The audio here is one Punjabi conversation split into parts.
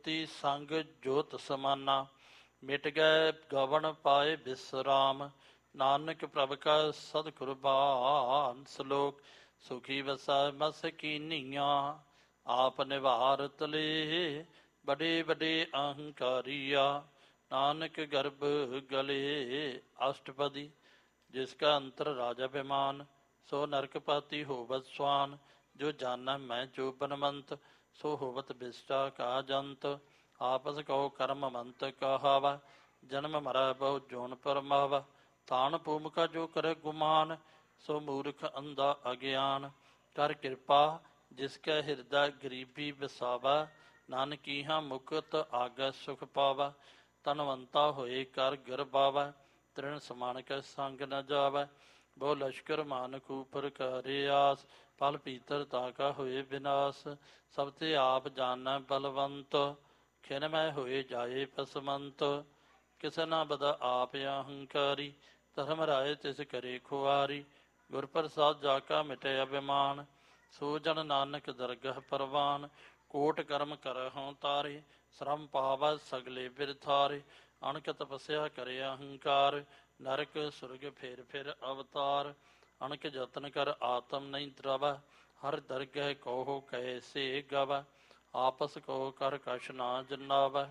ਤੀ ਸੰਗ ਜੋਤ ਸਮਾਨਾ। ਮਿਟ ਗਏ ਗਵਨ ਪਾਏ ਬਿਸਰਾਮ। ਨਾਨਕ ਪ੍ਰਭ ਕਾ ਸਦ ਕੁਰਬਾਨ। ਸਲੋਕ ਸੁਖੀ ਵਸੈ ਮਸਕੀਨੀਆਂ। ਆਪ ਨਿਵਾਰ ਤਲੇ ਬੜੇ ਬੜੇ ਅਹੰਕਾਰੀਆ। ਨਾਨਕ ਗਰਭ ਗਲੇ। ਅਸ਼ਟਪਦੀ। ਜਿਸ ਕਾ ਅੰਤਰ ਰਾਜਾ ਬਿਮਾਨ ਸੋ ਨਰਕਪਾਤੀ ਹੋਵਤ ਸਵਾਨ। ਜੋ ਜਾਨਾ ਮੈਂ ਜੋ ਬਨਵੰਤ ਸੋ ਹੋਵਤ ਬਿਸਟਾ ਕਾ ਜੰਤ। ਆਪਸ ਕਹੋ ਕਰਮ ਮੰਤ ਕਹਾਵਾ। ਜਨਮ ਮਰੈ ਬਹੁ ਜੋਨ ਪਰਮਾਵਾ। ਤਾਨ ਭੂਮਿਕਾ ਜੋ ਕਰੇ ਗੁਮਾਨ ਸੋ ਮੂਰਖ ਅੰਧਾ ਅਗਿਆਨ। ਕਰ ਕਿਰਪਾ ਜਿਸ ਕੈ ਹਿਰਦਾ ਗਰੀਬੀ ਵਸਾਵਾ। ਨਾਨਕੀਹਾ ਮੁਕਤ ਆਗੈ ਸੁਖ ਪਾਵਾ। ਧਨਵੰਤਾ ਹੋਏ ਕਰ ਗਰਬਾਵਾ। ਤ੍ਰਿਣ ਸਮਾਨ ਕੈ ਸੰਗ ਨ ਜਾਵੈ। ਬਹੁ ਲਸ਼ਕਰ ਮਾਨਕ ਉਪਰ ਕਰੇ ਆਸ। ਫਲ ਪੀਤਰ ਤਾਕਾ ਹੋਏ ਵਿਨਾਸ਼। ਸਭ ਤੇ ਆਪ ਜਾਣੈ ਬਲਵੰਤ ਖਿਨ ਮੈਂ ਹੋਏ ਜਾਏ ਪਸਮੰਤ। ਕਿਸ ਨਾ ਬਦਾ ਆਪ ਅਹੰਕਾਰੀ ਧਰਮ ਰਾਏ ਤਿਸ ਕਰੇ ਖੁਆਰੀ। ਗੁਰ ਪ੍ਰਸਾਦ ਜਾ ਕਾ ਮਿਟੇ ਅਭਿਮਾਨ ਸੋ ਜਨ ਨਾਨਕ ਦਰਗਹ ਪਰਵਾਨ। ਕੋਟ ਕਰਮ ਕਰਹੁ ਤਾਰੇ ਸ਼ਰਮ ਪਾਵੈ ਸਗਲੇ ਬਿਰਥਾਰੇ। ਅਣਖ ਤਪੱਸਿਆ ਕਰੇ ਅਹੰਕਾਰ ਨਰਕ ਸੁਰਗ ਫੇਰ ਫੇਰ ਅਵਤਾਰ। ਅਣਖ ਯਤਨ ਕਰ ਆਤਮ ਨਹੀਂ ਦਰਵੈ ਹਰ ਦਰਗਹਿ ਕਹੋ ਕੈਸੇ ਗਵੈ। ਆਪਸ ਕਹੋ ਕਰ ਕਛ ਨਾ ਜਨਾਵੈ।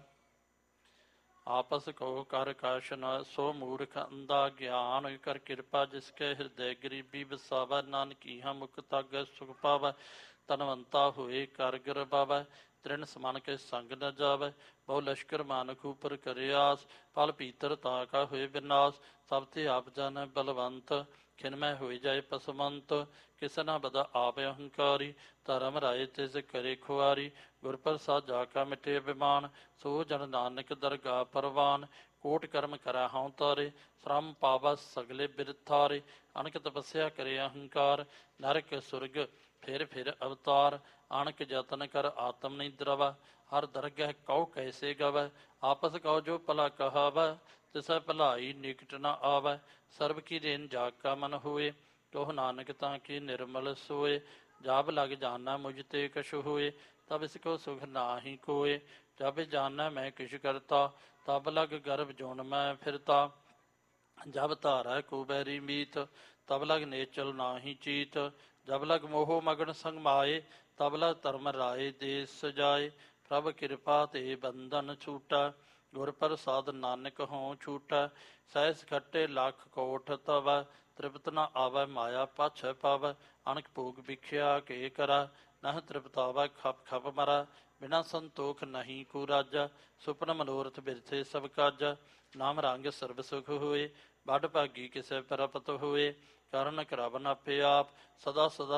ਆਪਸ ਕਹੋ ਕਰ ਕਛ ਨ ਸੋ ਮੂਰਖ ਅੰਧਾ ਗਿਆਨ। ਕਰ ਕਿਰਪਾ ਜਿਸ ਕੇ ਹਿਰਦੈ ਗਰੀਬੀ ਵਸਾਵੈ। ਨਾਨਕੀਹਾ ਮੁਕਤ ਆਗੈ ਸੁਖ ਪਾਵੈ। ਧਨਵੰਤਾ ਹੋਏ ਕਰ ਗਰਬਾਵੈ। ਤ੍ਰਿਣ ਸਮਾਨ ਕੇ ਸੰਗ ਨ ਜਾਵੈ। ਬਹੁ ਲਸ਼ਕਰ ਮਾਨਕ ਉਪਰ ਕਰੇ ਆਸ। ਫਲ ਪੀਤਰ ਤਾਕਾ ਹੋਏ ਵਿਨਾਸ਼। ਸਭ ਤੇ ਆਪ ਜਾਣੈ ਬਲਵੰਤ ਖਿਨ ਮੈਂ ਹੋਏ ਜਾਏ ਪਸਮੰਤ। ਕਿਸ ਨਾ ਬਦਾ ਆਪ ਅਹੰਕਾਰੀ ਧਰਮ ਰਾਏ ਤਿਸ ਕਰੇ ਖੁਆਰੀ। ਗੁਰ ਪ੍ਰਸਾਦ ਜਾ ਕਾ ਮਿਟੇ ਅਭਿਮਾਨ ਸੋ ਜਨ ਨਾਨਕ ਦਰਗਾਹ ਪਰਵਾਨ। ਕੋਟ ਕਰਮ ਕਰਹੁ ਤਾਰੇ ਸ਼ਰਮ ਪਾਵੈ ਸਗਲੇ ਬਿਰਥਾਰੇ। ਅਣਖ ਤਪੱਸਿਆ ਕਰੇ ਅਹੰਕਾਰ ਨਰਕ ਸੁਰਗ ਫਿਰ ਫਿਰ ਅਵਤਾਰ। ਅਣਖ ਯਤਨ ਕਰ ਆਤਮ ਨਹੀਂ ਦਰਵੈ ਹਰ ਦਰਗਹਿ ਕਹੋ ਕੈਸੇ ਗਵੈ। ਆਪਸ ਕਹੋ ਜੋ ਭਲਾ ਕਹਾਵੈ ਤਿਸੈ ਭਲਾਈ ਨਿਕਟ ਨ ਆਵੈ। ਸਰਬ ਕੀ ਦੇਨ ਜਾ ਕਾ ਮਨ ਹੋਏ ਕਹੋ ਨਾਨਕ ਤਾਂ ਕੀ ਨਿਰਮਲ ਸੋਏ। ਜਬ ਲਗ ਜਾਨਾ ਮੁਝ ਤੇ ਕਛੁ ਹੋਏ ਤਬ ਇਸ ਕੋ ਸੁਖ ਨਾਹੀ ਕੋਏ। ਜਬ ਜਾਨਾ ਮੈਂ ਕਿਛ ਕਰਤਾ ਤਬ ਲਗ ਗਰਭ ਜੋਨ ਮੈਂ ਫਿਰਤਾ। ਜਬ ਧਾਰੈ ਕੁਬੈਰੀ ਮੀਤ ਤਬ ਲਗ ਨੇਚਲ ਨਾਹੀ ਚੀਤ। ਜਬ ਲਗ ਮੋਹ ਮਗਨ ਸੰਗ ਮਾਏ ਤਬ ਲਗ ਧਰਮ ਰਾਏ ਦੇਸ ਸਜਾਏ। ਪ੍ਰਭ ਕਿਰਪਾ ਤੇ ਬੰਧਨ ਛੂਟਾ ਗੁਰ ਪ੍ਰਸਾਦ ਨਾਨਕ ਹੋਂ ਛੂਟਾ। ਸਹਿਸ ਖੱਟੇ ਲੱਖ ਕੋਟ ਤਵੈ ਤ੍ਰਿਪਤ ਨ ਆਵੈ ਮਾਇਆ ਪਾਛੈ ਪਾਵੈ। ਅਣਖ ਭੋਗ ਵਿਖਿਆ ਕੇ ਕਰੈ ਨਹ ਤ੍ਰਿਪਤਾਵੈ ਖਪ ਖਪ ਮਰੈ। ਬਿਨਾ ਸੰਤੋਖ ਨਹੀਂ ਕੋ ਰਾਜਾ ਸੁਪਨ ਮਨੋਰਥ ਬਿਰਥੇ ਸਭ ਕਾਜਾ। ਨਾਮ ਰੰਗ ਸਰਬ ਸੁਖ ਹੋਏ ਬਡ ਭਾਗੀ ਕਿਸੇ ਪ੍ਰਪਤ ਹੋਏ। ਕਰਨ ਕਰਾਵਨ ਆਪੇ ਆਪ ਸਦਾ ਸਦਾ